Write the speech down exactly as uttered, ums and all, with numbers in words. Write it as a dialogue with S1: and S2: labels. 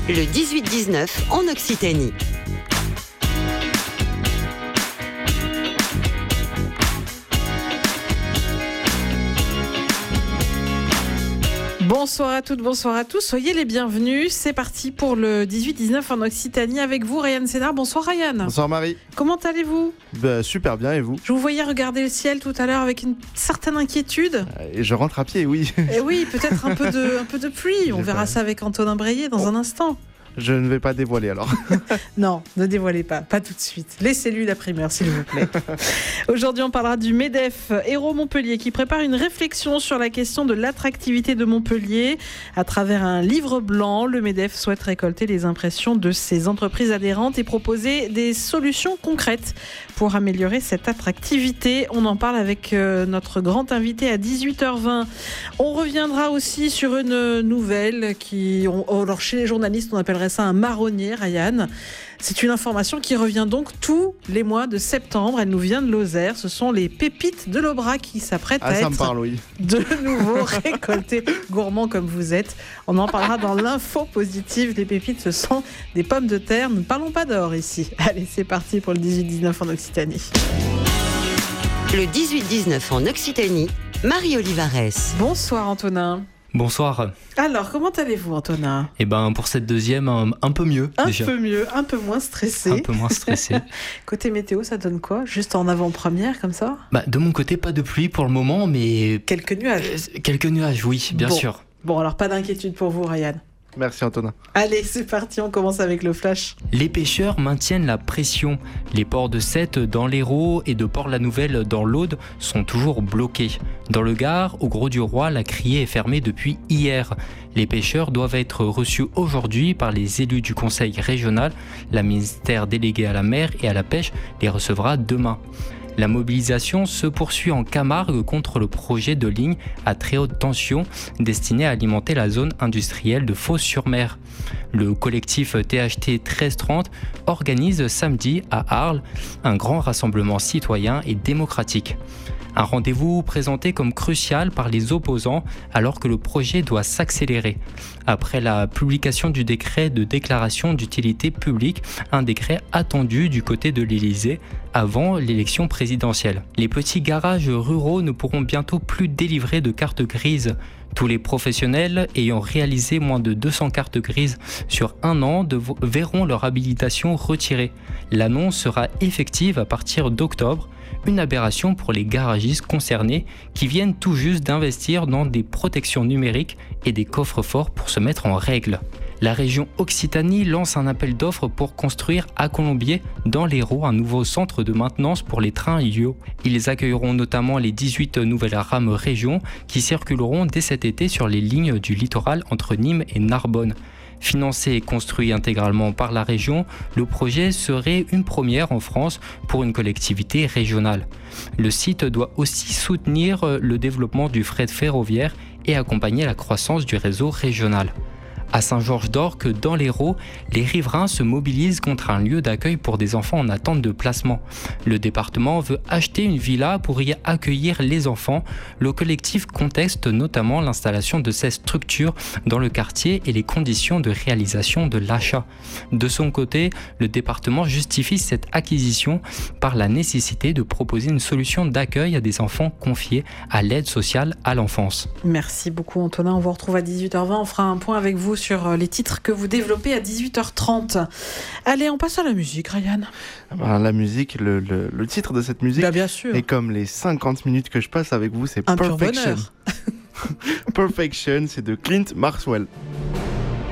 S1: Le dix-huit dix-neuf en Occitanie.
S2: Bonsoir à toutes, bonsoir à tous, soyez les bienvenus. C'est parti pour le dix-huit dix-neuf en Occitanie avec vous, Ryan Sénard. Bonsoir Ryan.
S3: Bonsoir Marie.
S2: Comment allez-vous ?
S3: Bah, super bien, et vous ?
S2: Je vous voyais regarder le ciel tout à l'heure avec une certaine inquiétude.
S3: Et je rentre à pied, oui.
S2: Et oui, peut-être un peu de, un peu de pluie. On
S3: J'ai
S2: verra
S3: pas...
S2: ça avec Antonin Breillet dans
S3: oh.
S2: un instant.
S3: Je ne vais pas dévoiler alors.
S2: Non, ne dévoilez pas, pas tout de suite. Laissez-lui la primeur, s'il vous plaît. Aujourd'hui, on parlera du MEDEF Hérault Montpellier qui prépare une réflexion sur la question de l'attractivité de Montpellier. À travers un livre blanc, le MEDEF souhaite récolter les impressions de ses entreprises adhérentes et proposer des solutions concrètes pour améliorer cette attractivité. On en parle avec notre grand invité à dix-huit heures vingt. On reviendra aussi sur une nouvelle qui, on, alors chez les journalistes, on appellerait ça un marronnier, Ryan. C'est une information qui revient donc tous les mois de septembre. Elle nous vient de Lozère. Ce sont les pépites de l'Aubrac qui s'apprêtent
S3: ah,
S2: à
S3: ça
S2: être
S3: me parle, oui.
S2: de nouveau récoltées. Gourmand comme vous êtes. On en parlera dans l'info positive. Les pépites, ce sont des pommes de terre. Nous ne parlons pas d'or ici. Allez, c'est parti pour le dix-huit dix-neuf en Occitanie.
S1: Le dix-huit dix-neuf en Occitanie, Marie Olivares.
S2: Bonsoir Antonin.
S4: Bonsoir.
S2: Alors, comment allez-vous, Antonin ?
S4: Eh ben, pour cette deuxième, un, un peu mieux.
S2: Un
S4: déjà.
S2: peu mieux, un peu moins stressé.
S4: Un peu moins stressé.
S2: Côté météo, ça donne quoi ? Juste en avant-première, comme ça ?
S4: Bah, de mon côté, pas de pluie pour le moment, mais...
S2: Quelques nuages.
S4: Euh, quelques nuages, oui, bien
S2: bon.
S4: sûr.
S2: Bon, alors pas d'inquiétude pour vous, Ryan.
S3: Merci Antonin.
S2: Allez, c'est parti, on commence avec le flash.
S4: Les pêcheurs maintiennent la pression. Les ports de Sète dans l'Hérault et de Port-la-Nouvelle dans l'Aude sont toujours bloqués. Dans le Gard, au Grau-du-Roi, la criée est fermée depuis hier. Les pêcheurs doivent être reçus aujourd'hui par les élus du conseil régional. La ministère déléguée à la mer et à la pêche les recevra demain. La mobilisation se poursuit en Camargue contre le projet de ligne à très haute tension destiné à alimenter la zone industrielle de Fos-sur-Mer. Le collectif T H T treize trente organise samedi à Arles un grand rassemblement citoyen et démocratique. Un rendez-vous présenté comme crucial par les opposants alors que le projet doit s'accélérer. Après la publication du décret de déclaration d'utilité publique, un décret attendu du côté de l'Élysée avant l'élection présidentielle. Les petits garages ruraux ne pourront bientôt plus délivrer de cartes grises. Tous les professionnels ayant réalisé moins de deux cents cartes grises sur un an dev- verront leur habilitation retirée. L'annonce sera effective à partir d'octobre. Une aberration pour les garagistes concernés qui viennent tout juste d'investir dans des protections numériques et des coffres-forts pour se mettre en règle. La région Occitanie lance un appel d'offres pour construire à Colombier, dans l'Hérault, un nouveau centre de maintenance pour les trains Lio. Ils accueilleront notamment les dix-huit nouvelles rames région qui circuleront dès cet été sur les lignes du littoral entre Nîmes et Narbonne. Financé et construit intégralement par la région, le projet serait une première en France pour une collectivité régionale. Le site doit aussi soutenir le développement du fret ferroviaire et accompagner la croissance du réseau régional. À Saint-Georges-d'Orques, dans l'Hérault, les riverains se mobilisent contre un lieu d'accueil pour des enfants en attente de placement. Le département veut acheter une villa pour y accueillir les enfants. Le collectif conteste notamment l'installation de ces structures dans le quartier et les conditions de réalisation de l'achat. De son côté, le département justifie cette acquisition par la nécessité de proposer une solution d'accueil à des enfants confiés à l'aide sociale à l'enfance.
S2: Merci beaucoup Antonin, on vous retrouve à dix-huit heures vingt, on fera un point avec vous sur les titres que vous développez à dix-huit heures trente. Allez, on passe à la musique, Ryan.
S3: Ben, la musique, le, le, le titre de cette musique,
S2: bah, bien sûr.
S3: Et comme les cinquante minutes que je passe avec vous, c'est
S2: un
S3: Perfection.
S2: Pur bonheur.
S3: Perfection, c'est de Clint Maxwell.